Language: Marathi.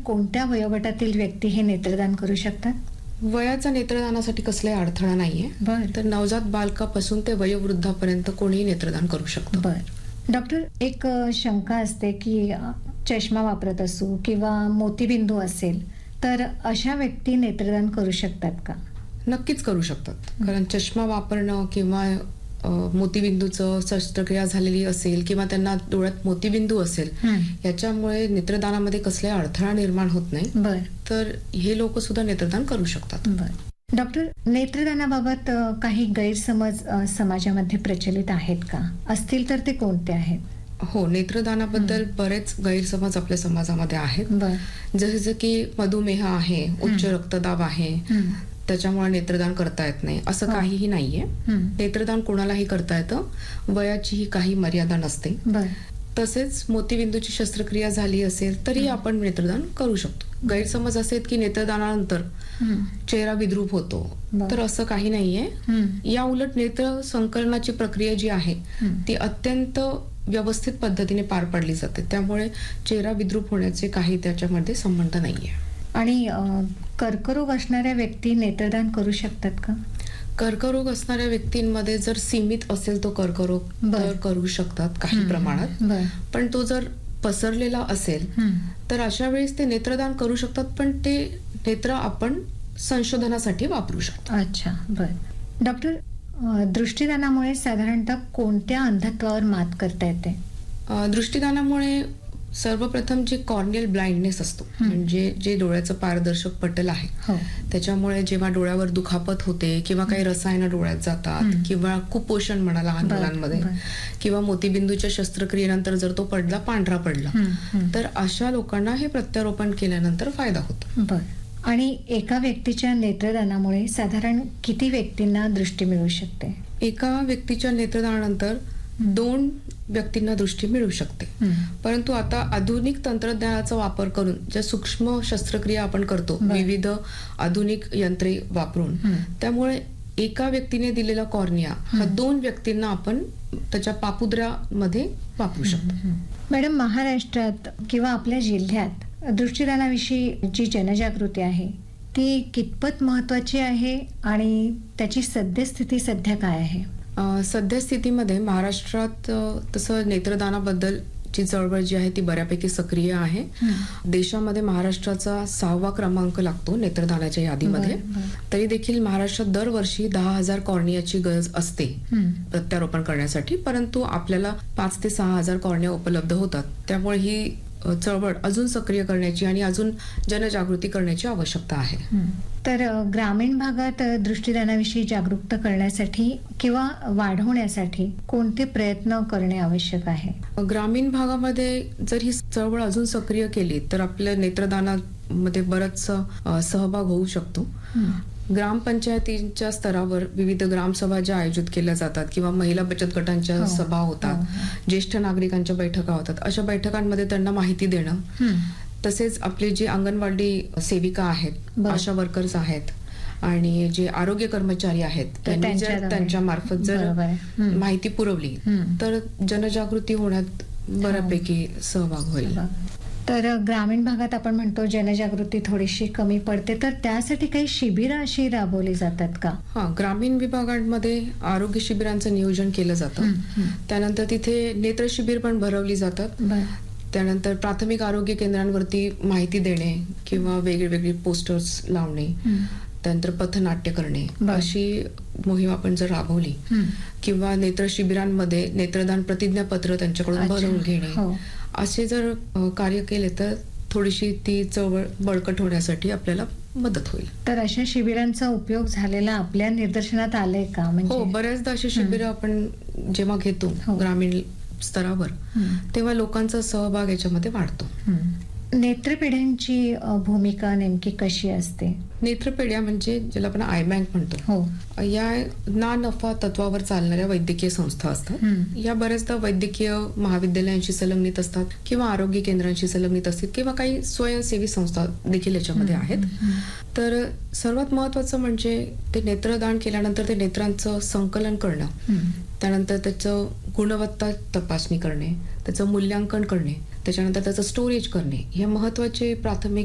कोणत्या वयोगटातील व्यक्ती हे नेत्रदान करू शकतात? वयाचा नेत्रदानासाठी कसलाही अडथळा नाहीये. बर. तर नवजात बालकापासून ते वयोवृद्धापर्यंत कोणीही नेत्रदान करू शकतो. बर. डॉक्टर, एक शंका असते की चष्मा वापरत असू किंवा मोतीबिंदू असेल तर अशा व्यक्ती नेत्रदान करू शकतात का? नक्कीच करू शकतात. कारण चष्मा वापरणं किंवा मोतीबिंदूचं शस्त्रक्रिया झालेली असेल किंवा त्यांना डोळ्यात मोतीबिंदू असेल, याच्यामुळे नेत्रदानामध्ये कसलाही अडथळा निर्माण होत नाही. बर. तर हे लोक सुद्धा नेत्रदान करू शकतात. बर. डॉक्टर, नेत्रदानाबाबत काही गैरसमज समाजामध्ये प्रचलित आहेत का? असतील तर ते कोणते आहेत? हो, नेत्रदानाबद्दल बरेच गैरसमज आपल्या समाजामध्ये आहेत. बर. जसं की मधुमेह आहे, उच्च रक्तदाब आहे, त्याच्यामुळे नेत्रदान करता येत नाही, असं काहीही नाहीये. नेत्रदान कोणालाही करता येतं, वयाचीही काही मर्यादा नसते. तसेच मोतीबिंदूची शस्त्रक्रिया झाली असेल तरी आपण नेत्रदान करू शकतो. गैरसमज असे की नेत्रदानानंतर चेहरा विद्रूप होतो, तर असं काही नाहीये. या उलट नेत्र संकलनाची प्रक्रिया जी आहे ती अत्यंत व्यवस्थित पद्धतीने पार पाडली जाते, त्यामुळे चेहरा विद्रूप होण्याचे काही त्याच्यामध्ये संबंध नाहीये. आणि कर्करोग असणाऱ्या व्यक्ती नेत्रदान करू शकतात का? कर्करोग असणाऱ्या व्यक्तींमध्ये जर सीमित असेल तो कर्करोग तर करू शकतात काही प्रमाणात. पण तो जर पसरलेला असेल तर अशा वेळेस ते नेत्रदान करू शकतात, पण ते नेत्र आपण संशोधनासाठी वापरू शकतो. अच्छा, बर. डॉक्टर, दृष्टीदानामुळे साधारणतः कोणत्या अंधत्वावर मात करता येते? दृष्टीदानामुळे सर्वप्रथम जे कॉर्नियल ब्लाइंडनेस असतो, म्हणजे जे डोळ्याचं पारदर्शक पटल आहे, त्याच्यामुळे जेव्हा डोळ्यावर दुखापत होते किंवा काही रसायनं डोळ्यात जातात किंवा कुपोषण म्हणा लहान मुलांमध्ये, किंवा मोतीबिंदूच्या शस्त्रक्रियेनंतर जर तो पडदा पांढरा पडला तर अशा लोकांना हे प्रत्यारोपण केल्यानंतर फायदा होतो. बर. आणि एका व्यक्तीच्या नेत्रदानामुळे साधारण किती व्यक्तींना दृष्टी मिळू शकते? एका व्यक्तीच्या नेत्रदानानंतर 2 व्यक्तींना दृष्टी मिळू शकते. परंतु आता आधुनिक तंत्रज्ञानाचा वापर करून ज्या सूक्ष्म शस्त्रक्रिया आपण करतो विविध आधुनिक यंत्रे वापरून, त्यामुळे एका व्यक्तीने दिलेला कॉर्निया हा 2 व्यक्तींना आपण त्याच्या पापुद्र्यामध्ये वापरू शकतो. मॅडम, महाराष्ट्रात किंवा आपल्या जिल्ह्यात दृष्टीदानाविषयी जी जनजागृती आहे ती कितपत महत्वाची आहे आणि त्याची सद्यस्थिती सध्या काय आहे? सद्यस्थितीमध्ये महाराष्ट्रात तसं नेत्रदानाबद्दलची चळवळ जी आहे ती बऱ्यापैकी सक्रिय आहे. देशामध्ये महाराष्ट्राचा 6वा क्रमांक लागतो नेत्रदानाच्या यादीमध्ये. तरी देखील महाराष्ट्रात दरवर्षी 10,000 कॉर्नियाची गरज असते प्रत्यारोपण करण्यासाठी, परंतु आपल्याला 5 ते 6,000 कॉर्निया उपलब्ध होतात. त्यामुळे ही चळवळ अजून सक्रिय करण्याची आणि अजून जनजागृती करण्याची आवश्यकता आहे. तर ग्रामीण भागात दृष्टीदानाविषयी जागरूकता करण्यासाठी किंवा वाढवण्यासाठी कोणते प्रयत्न करणे आवश्यक आहे? ग्रामीण भागामध्ये जर ही चळवळ अजून सक्रिय केली तर आपल्या नेत्रदानामध्ये बराच सहभाग होऊ शकतो. ग्रामपंचायतींच्या स्तरावर विविध ग्रामसभा ज्या आयोजित केल्या जातात किंवा महिला बचत गटांच्या सभा होतात, ज्येष्ठ नागरिकांच्या बैठका होतात, अशा बैठकांमध्ये त्यांना माहिती देणं, तसेच आपले जे अंगणवाडी सेविका आहेत, आशा वर्कर्स आहेत आणि जे आरोग्य कर्मचारी आहेत, त्यांनी जर त्यांच्या मार्फत जर माहिती पुरवली तर जनजागृती होण्यात बऱ्यापैकी सहभाग होईल. तर ग्रामीण भागात आपण म्हणतो जनजागृती थोडीशी कमी पडते, तर त्यासाठी काही शिबिरं अशी राबवली जातात का? ग्रामीण विभागांमध्ये आरोग्य शिबिरांचं नियोजन केलं जातं. त्यानंतर तिथे नेत्र शिबिर पण भरवली जातात. त्यानंतर प्राथमिक आरोग्य केंद्रांवरती माहिती देणे किंवा वेगवेगळे पोस्टर्स लावणे, त्यानंतर पथनाट्य करणे, अशी मोहीम आपण जर राबवली किंवा नेत्र शिबिरांमध्ये नेत्रदान प्रतिज्ञापत्र त्यांच्याकडून भरवून घेणे, असे जर कार्य केले तर थोडीशी ती चळवळ बळकट होण्यासाठी आपल्याला मदत होईल. तर अशा शिबिरांचा उपयोग झालेला आपल्या निदर्शनात आलाय का? हो, बऱ्याचदा अशी शिबिरं आपण जेव्हा घेतो ग्रामीण स्तरावर तेव्हा लोकांचा सहभाग याच्यामध्ये वाढतो. नेत्रपेढ्यांची भूमिका नेमकी कशी असते? नेत्रपेढ्या म्हणजे ज्याला आपण आय बँक म्हणतो, या ना नफा तत्वावर चालणाऱ्या वैद्यकीय संस्था असतात. या बऱ्याचदा वैद्यकीय महाविद्यालयांशी संलग्नित असतात किंवा आरोग्य केंद्रांशी संलग्नित असतात किंवा काही स्वयंसेवी संस्था देखील याच्यामध्ये आहेत. तर सर्वात महत्वाचं म्हणजे ते नेत्रदान केल्यानंतर ते नेत्रांचं संकलन करणं, त्यानंतर त्याचं गुणवत्ता तपासणी करणे, त्याचं मूल्यांकन करणे, त्याच्यानंतर त्याचं स्टोरेज करणे, हे महत्वाचे प्राथमिक